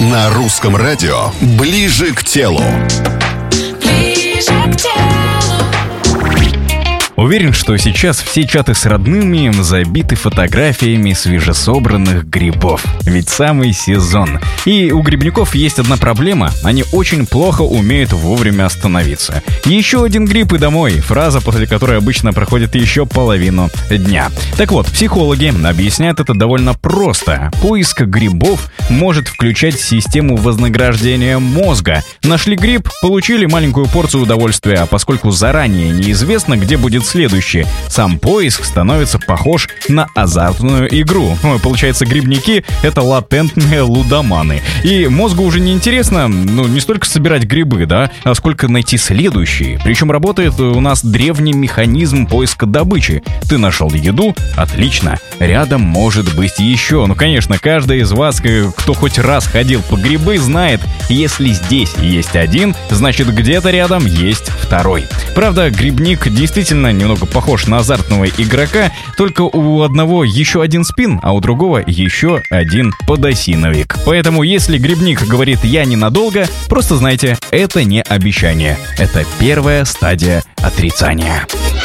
На русском радио «Ближе к телу». Уверен, что сейчас все чаты с родными забиты фотографиями свежесобранных грибов. Ведь самый сезон. И у грибников есть одна проблема. Они очень плохо умеют вовремя остановиться. Еще один гриб и домой. Фраза, после которой обычно проходит еще половину дня. Так вот, психологи объясняют это довольно просто. Поиск грибов может включать систему вознаграждения мозга. Нашли гриб, получили маленькую порцию удовольствия, а поскольку заранее неизвестно, где будет следующий, сам поиск становится похож на азартную игру. Получается, грибники — это латентные лудоманы. И мозгу уже не интересно, не столько собирать грибы, а сколько найти следующие. Причем работает у нас древний механизм поиска добычи. Ты нашел еду? Отлично. Рядом может быть еще. Конечно, каждый из вас, кто хоть раз ходил по грибы, знает, если здесь есть один, значит где-то рядом есть второй. Правда, грибник действительно немного похож на азартного игрока, только у одного еще один спин, а у другого еще один подосиновик. Поэтому, если грибник говорит «я ненадолго», просто знайте, это не обещание. Это первая стадия отрицания.